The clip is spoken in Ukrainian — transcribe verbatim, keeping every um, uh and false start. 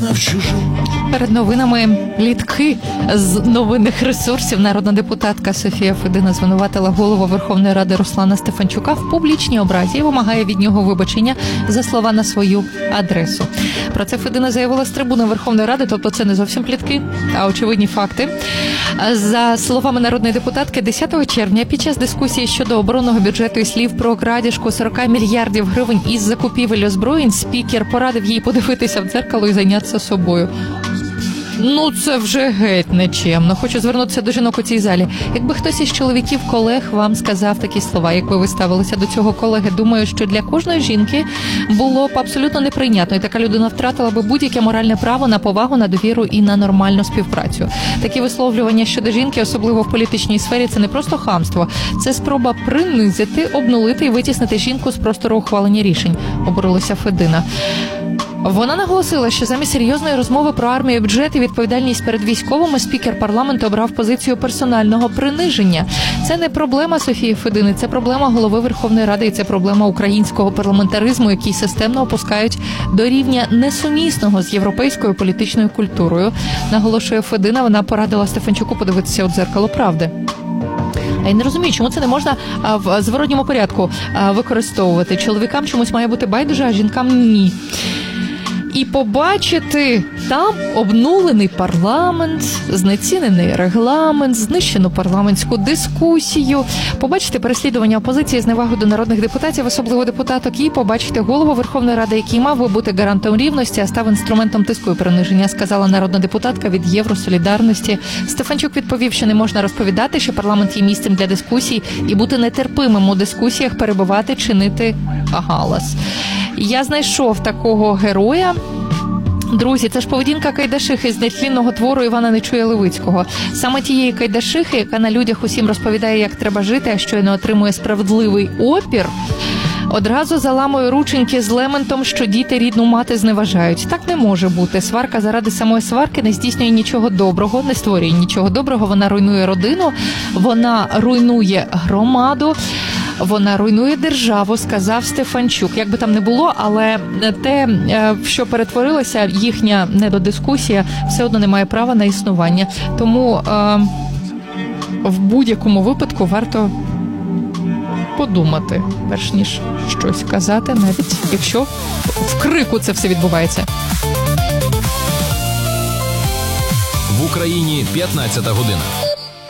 Перед новинами плітки з новинних ресурсів. Народна депутатка Софія Федина звинуватила голову Верховної Ради Руслана Стефанчука в публічній образі і вимагає від нього вибачення за слова на свою адресу. Про це Федина заявила з трибуни Верховної Ради, тобто це не зовсім плітки, а очевидні факти. За словами народної депутатки, десятого червня під час дискусії щодо оборонного бюджету і слів про крадіжку сорок мільярдів гривень із закупівель озброєнь, спікер порадив їй подивитися в дзеркало і зайнятися собою. Ну, це вже геть нечемно. Хочу звернутися до жінок у цій залі. Якби хтось із чоловіків-колег вам сказав такі слова, якби ви ставилися до цього колеги, думаю, що для кожної жінки було б абсолютно неприйнятно. І така людина втратила би будь-яке моральне право на повагу, на довіру і на нормальну співпрацю. Такі висловлювання щодо жінки, особливо в політичній сфері, це не просто хамство. Це спроба принизити, обнулити і витіснити жінку з простору ухвалення рішень, обурилася Федина. Вона наголосила, що замість серйозної розмови про армію, бюджет і відповідальність перед військовими спікер парламенту обрав позицію персонального приниження. Це не проблема Софії Федини, це проблема голови Верховної Ради і це проблема українського парламентаризму, який системно опускають до рівня несумісного з європейською політичною культурою. Наголошує Федина, вона порадила Стефанчуку подивитися у дзеркало правди. А я не розумію, чому це не можна в зворотньому порядку використовувати. Чоловікам чомусь має бути байдуже, а жінкам ні. І побачити там обнулений парламент, знецінений регламент, знищену парламентську дискусію, побачити переслідування опозиції, зневагу до народних депутатів, особливо депутаток, і побачити голову Верховної Ради, який мав би бути гарантом рівності, а став інструментом тиску і приниження, сказала народна депутатка від Євросолідарності. Стефанчук відповів, що не можна розповідати, що парламент є місцем для дискусій і бути нетерпимим у дискусіях, перебивати, чинити галас. Я знайшов такого героя. Друзі, це ж поведінка Кайдашихи з нетлінного твору Івана Нечуя Левицького. Саме тієї Кайдашихи, яка на людях усім розповідає, як треба жити, а щойно отримує справедливий опір, одразу заламує рученьки з лементом, що діти рідну мати зневажають. Так не може бути. Сварка заради самої сварки не здійснює нічого доброго, не створює нічого доброго. Вона руйнує родину, вона руйнує громаду, вона руйнує державу, сказав Стефанчук. Як би там не було, але те, в що перетворилася їхня недодискусія, все одно не має права на існування. Тому е, в будь-якому випадку варто подумати, перш ніж щось казати, навіть якщо в крику це все відбувається. В Україні п'ятнадцята година.